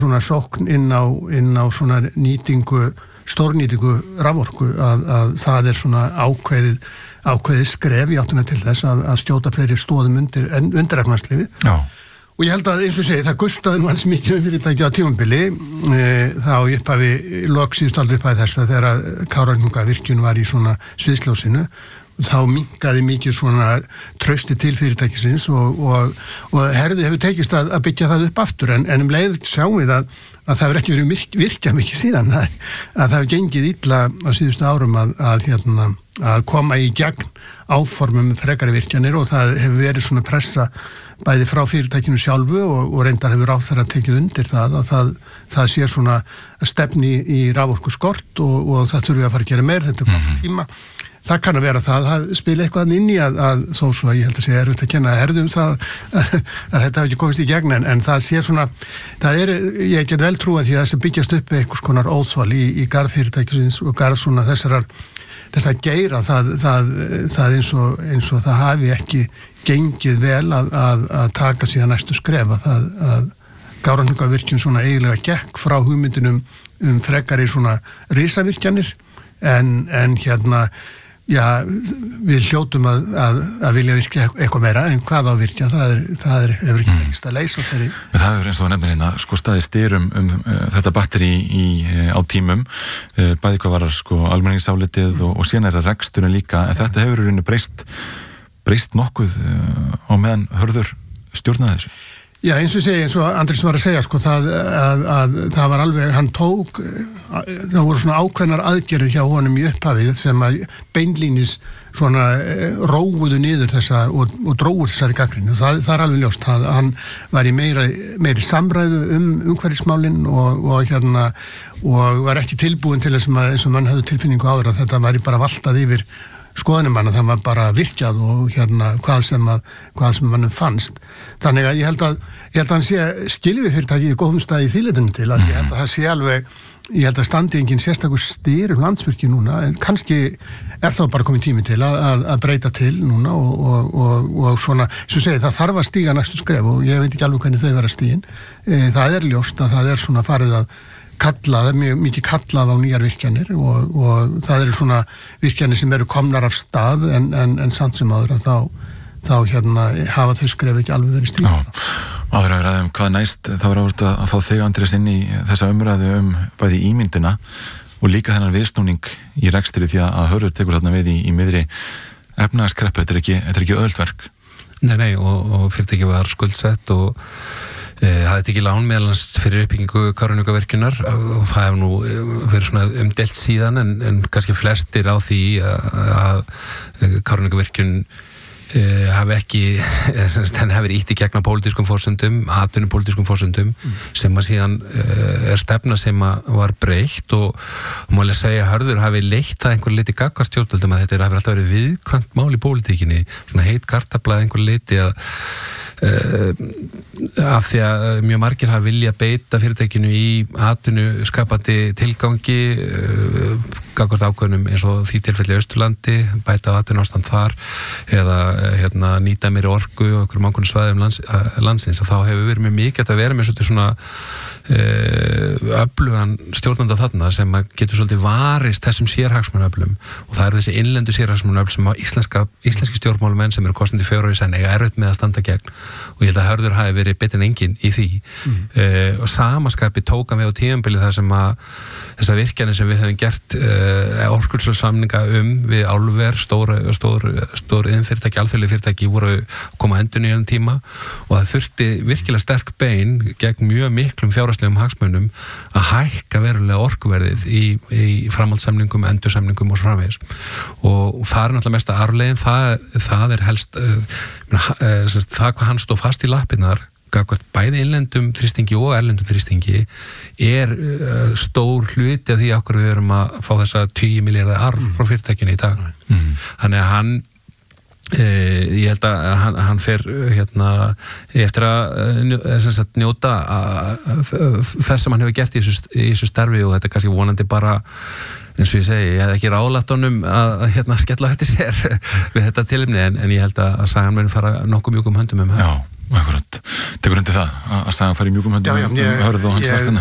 svona sókn inn á svona stórnýtingu raforku að það svona ákveðið skref í áttuna til þess að skjóta fleiri stoðum undir efnahagslífið. Já. Og ég held að eins og segi, það gustaði hans mikið fyrirtæki á tímabili, þá upphafi lok síðustu aldrei upphafi þess að þegar Kárahnjúkavirkjun var í svona sviðsljósinu, þá minnkaði mikið svona trausti til fyrirtækisins og herði hefur tekist að byggja það upp aftur en leið sjáum við að það hefur ekki verið virkjað mikið síðan að það hefur gengið illa á síðustu árum að koma í gegn áformum frekari virkjanir og það hefur verið svona pressa bæði frá fyrirtækinu sjálfu og reyndar hefur ráðherra tekið undir það að það sé svona stefni í raforku skort og það þurfi að fara að gera meir þetta tíma. Það kann að vera það spila eitthvað inn í að þó svo að ég held að sé erfitt að kenna herðum það að þetta hafi ekki komist í gegn en það sé svona, ég get vel trúa því að það sem byggjast upp einhvers konar óþol í garðfyrirtækisins og garð svona þess að geira það eins og það hafi ekki gengið vel að taka síðan næstu skref að Kárahnjúkavirkjun svona eiginlega gekk frá hugmyndinum frekari svona risavirkjanir en já, við hljótum að vilja virkja eitthvað meira en hvað á virkja, það hefur ekki tekist að leysa þeirri. Það hefur eins og nefnir hérna staðið styrum þetta batteri á tímum, bæði hvað var almenningsálitið og síðan það reksturinn líka, en þetta hefur í rauninni breyst nokkuð á meðan Hörður stjórnaði þessu. Já, eins og eins og Andrés var að segja, það var alveg, það voru svona ákveðnar aðgerðir hjá honum í upphafið sem að beinlínis svona róuðu niður þessa og dróður þessari gagnrýni. Það alveg ljóst, hann var í meiri samræðu umhverfismálin og var ekki tilbúin til þess að eins og mann hafði tilfinningu áður að þetta væri bara valtað yfir skoðanum hann, það var bara virkjað og hvað sem mannum fannst. Þannig að ég held að hann sé skilfið fyrirtæki í góðum stað í þýletunum til að ég held að það sé alveg, ég held að standi engin sérstakur styr Landsvirkjun núna, en kannski þá bara komið tími til að breyta til núna og svona, svo segi það þarf að stíga næstu skref og ég veit ekki alveg hvernig þau vera stígin. Það ljóst að það svona farið að það mikið kallað á nýjar virkjanir og það eru svona virkjanir sem eru komnar af stað en samt sem áður að þá hafa þau skref ekki alveg verið stíð. Áður að ræða hvað næst, þá áður að fá þig Andrés inn í þessa umræðu bæði ímyndina og líka þennan viðsnúning í rekstri því að Hörður tekur þarna við í miðri efnahagskreppu, þetta er ekki auðvelt. Nei, og fyrirtæki var skuldsett og hafði tekið lán meðalans fyrir uppbyggingu Kárahnjúkavirkjunar og það hefur nú verið svona umdelt síðan en kannski flestir á því að Kárahnjúkavirkjun hafi ekki, henni hefur ítt í gegna pólitískum forsendum, atvinnupólitískum forsendum sem að síðan stefna sem að var breytt og málega segja að Hörður hafi leitt það einhver leiti gagnvart stjórnvöldum að þetta hafi alltaf verið viðkvæmt mál í pólitíkinni, svona heit kartaflað einhver leiti af því að mjög margir hafa vilja beita fyrirtækinu í atvinnuskapandi tilgangi gagnvart ákveðnum eins og því tilfelli Austurlandi, bæta atvinnuástand þar eða nýta meiri orku og einhverjum ákveðnum svæðum landsins og þá hefur verið mjög mikið að vera með svona öflugan stjórnanda þarna sem getur svolítið varist þessum sérhagsmunaöflum og það eru þessi innlendu sérhagsmunaöfl sem á íslenski stjórnmálumenn sem eru kosnandi 4 ára í senn eiga erfitt með að standa gegn og ég held að Hörður hafi verið betur en enginn í því og samaskapi tók hann við á tímabilið þar sem að þessar virkjanir sem við höfum gert orkusamninga við álver, stór iðnfyrirtæki, alþjóðleg fyrirtæki voru að koma að endurnýja tíma og það þurfti virkilega sterk bein gegn mjög miklum fjárhagslegum hagsmunum að hækka verulega orkuverðið í framhaldssamningum, endursamningum og svo framvegis og það er náttúrulega mesta arfleiðin, það er helst það hvað hann stóð fast í lappirnar gagnvart bæði innlendum þrýstingi og erlendum þrýstingi stór hluti af því okkur við erum að fá þessa 10 milljarða arf frá fyrirtækinu í dag. Þannig að hann ég held að hann fer eftir að njóta þess sem hann hefur gert í þessu starfi og þetta er kannski vonandi bara eins og ég segi, ég hef ekki ráðlagt honum að skella eftir sér við þetta tilefni en ég held að sagan muni fara nokkuð mjúkum höndum það. Já. Akkurat. Tekur undir það að sagan fari í mjúkum höndum Hörð og hans verkefna?